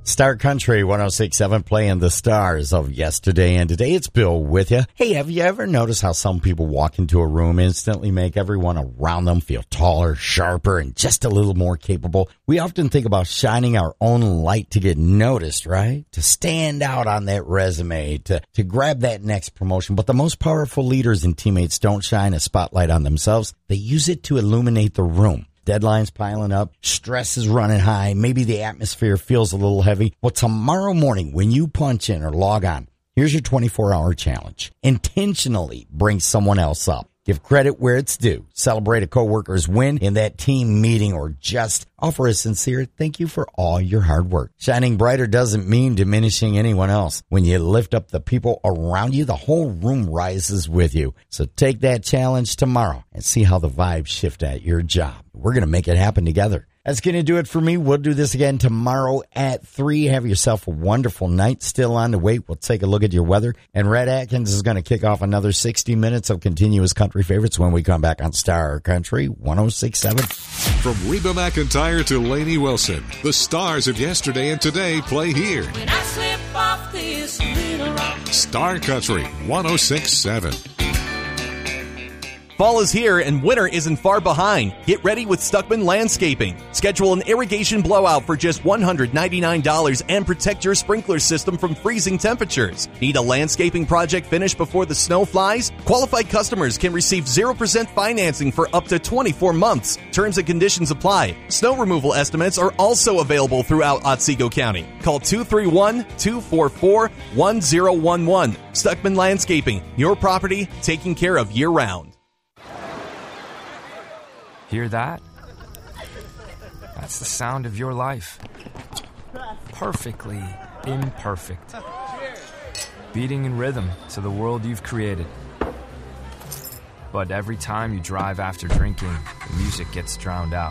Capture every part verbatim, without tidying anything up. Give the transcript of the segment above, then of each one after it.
Star Country one oh six point seven playing the stars of yesterday and today. It's Bill with you. Hey, have you ever noticed how some people walk into a room instantly make everyone around them feel taller, sharper, and just a little more capable? We often think about shining our own light to get noticed, right? To stand out on that resume, to, to grab that next promotion. But the most powerful leaders and teammates don't shine a spotlight on themselves. They use it to illuminate the room. Deadlines piling up, stress is running high, maybe the atmosphere feels a little heavy. Well, tomorrow morning when you punch in or log on, here's your twenty-four hour challenge. Intentionally bring someone else up. Give credit where it's due. Celebrate a coworker's win in that team meeting or just offer a sincere thank you for all your hard work. Shining brighter doesn't mean diminishing anyone else. When you lift up the people around you, the whole room rises with you. So take that challenge tomorrow and see how the vibes shift at your job. We're going to make it happen together. That's going to do it for me. We'll do this again tomorrow at three. Have yourself a wonderful night. Still on the wait. We'll take a look at your weather. And Red Atkins is going to kick off another sixty minutes of continuous country favorites when we come back on Star Country one oh six point seven. From Reba McEntire to Lainey Wilson, the stars of yesterday and today play here. When I slip off this little rock. Star Country one oh six point seven. Fall is here and winter isn't far behind. Get ready with Stuckman Landscaping. Schedule an irrigation blowout for just one hundred ninety-nine dollars and protect your sprinkler system from freezing temperatures. Need a landscaping project finished before the snow flies? Qualified customers can receive zero percent financing for up to twenty-four months. Terms and conditions apply. Snow removal estimates are also available throughout Otsego County. Call two three one, two four four, one zero one one. Stuckman Landscaping. Your property taken care of year-round. Hear that? That's the sound of your life. Perfectly imperfect. Beating in rhythm to the world you've created. But every time you drive after drinking, the music gets drowned out.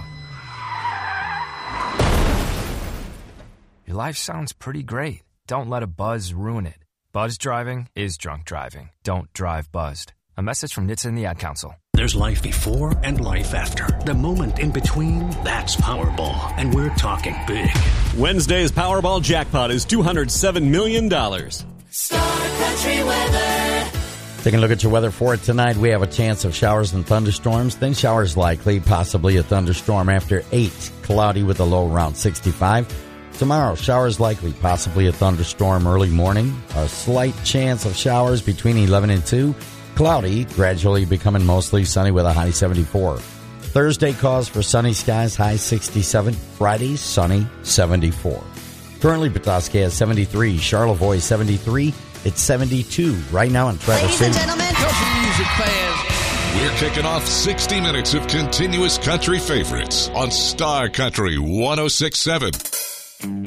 Your life sounds pretty great. Don't let a buzz ruin it. Buzz driving is drunk driving. Don't drive buzzed. A message from N H T S A and the Ad Council. There's life before and life after. The moment in between, that's Powerball. And we're talking big. Wednesday's Powerball jackpot is two hundred seven million dollars. Star Country weather. Taking a look at your weather for it tonight, we have a chance of showers and thunderstorms. Then showers likely, possibly a thunderstorm after eight. Cloudy with a low around sixty-five. Tomorrow, showers likely, possibly a thunderstorm early morning. A slight chance of showers between eleven and two. Cloudy, gradually becoming mostly sunny with a high seventy-four. Thursday calls for sunny skies, high sixty-seven. Friday, sunny, seventy-four. Currently, Petoskey has seventy-three. Charlevoix, seventy-three. It's seventy-two right now in Traverse City. Ladies and gentlemen, country music fans. We're kicking off sixty minutes of continuous country favorites on Star Country one oh six point seven.